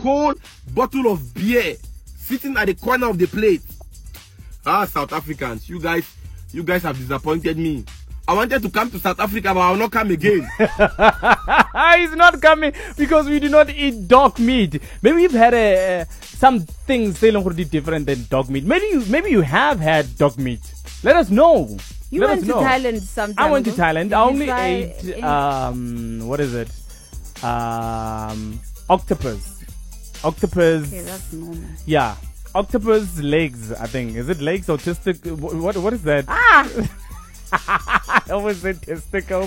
cold bottle of beer sitting at the corner of the plate. Ah, South Africans, you guys have disappointed me. I wanted to come to South Africa, but I will not come again. He's not coming because we do not eat dog meat. Maybe you've had some things they look different than dog meat. Maybe you have had dog meat. Let us know. You went to Thailand sometime. I went to Thailand. I only ate what is it? Octopus. Okay, that's normal. Yeah, octopus legs. I think is it legs or testicle? What is that? I always said testicles.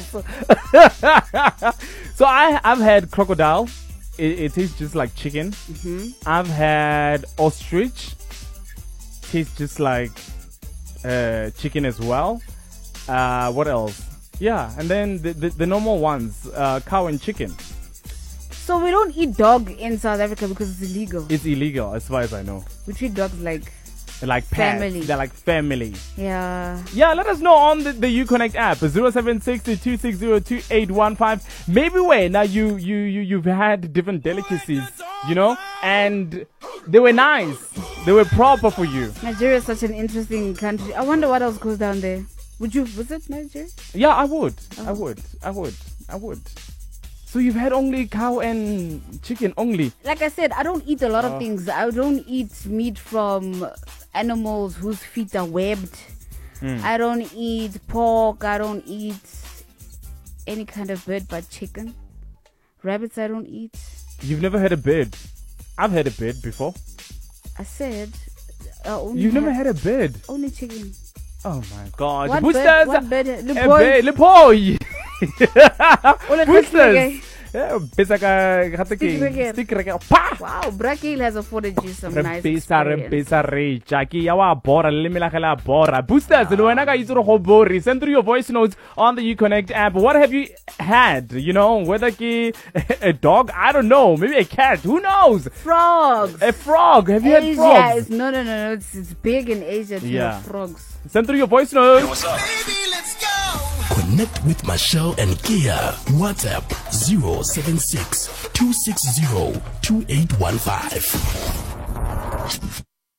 So I've had crocodile. It tastes just like chicken. I've had ostrich. Tastes just like chicken as well. What else? Yeah, and then the normal ones, cow and chicken. So we don't eat dog in South Africa because it's illegal. It's illegal as far as I know. We treat dogs like pets. family. They're like family. Yeah. Yeah, let us know on the Uconnect app, 0760-260-2815. Maybe now you've had different delicacies, and they were nice. They were proper for you. Nigeria is such an interesting country. I wonder what else goes down there. Would you visit Nigeria? Yeah, I would. Oh. I would. So you've had only cow and chicken only? Like I said, I don't eat a lot of things. I don't eat meat from animals whose feet are webbed. I don't eat pork. I don't eat any kind of bird but chicken. Rabbits I don't eat. You've never had a bird? I've had a bird before. I said You've never had a bird? Only chicken. Oh my God. What Boosters! What bird? Le boy! Boosters! Wow, Brakil has afforded you some nice experience. Boosters, send through your voice notes on the Uconnect app. What have you had? Whether a dog, I don't know, maybe a cat, who knows? Frogs. A frog. Have you had frogs? No. It's big in Asia to have frogs. Send through your voice notes. Hey, what's up? Baby, let's go. Connect with Michelle and Kia. WhatsApp 076-260-2815.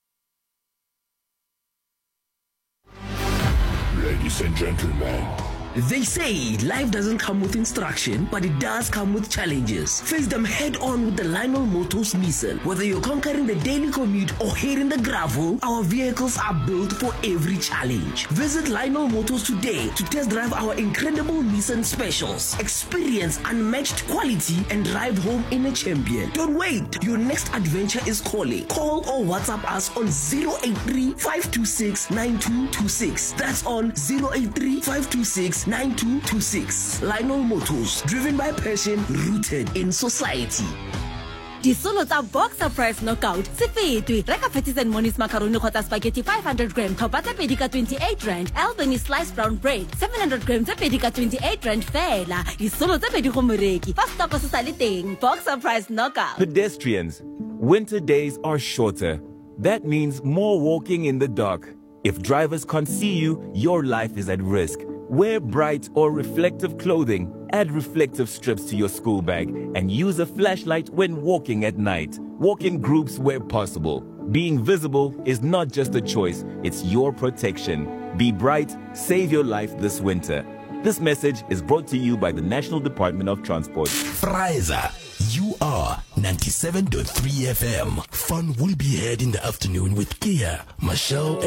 Ladies and gentlemen, they say life doesn't come with instruction, but it does come with challenges. Face them head on with the Lionel Motors Nissan. Whether you're conquering the daily commute or hitting the gravel, our vehicles are built for every challenge. Visit Lionel Motors today to test drive our incredible Nissan specials. Experience unmatched quality and drive home in a champion. Don't wait. Your next adventure is calling. Call or WhatsApp us on 083-526-9226. That's on 083-526-9226. Lionel Motors, driven by passion, rooted in society. Disolo tsa Boxer Price Knockout se fetwe reka Fatties and Moni's macaroni kgotsa spaghetti 500 gram thopa tse pedi ka 28 rand. Albany sliced brown bread 700 grams tse pedi ka 28 rand fela. Disolo tse pedi go moreki fa stock se sa le teng. Boxer Price Knockout. Pedestrians, winter days are shorter. That means more walking in the dark. If drivers can't see you, your life is at risk. Wear bright or reflective clothing, add reflective strips to your school bag, and use a flashlight when walking at night. Walk in groups where possible. Being visible is not just a choice, it's your protection. Be bright, save your life this winter. This message is brought to you by the National Department of Transport. Friza, you are 97.3 FM. Fun will be had in the afternoon with Kia, Michelle,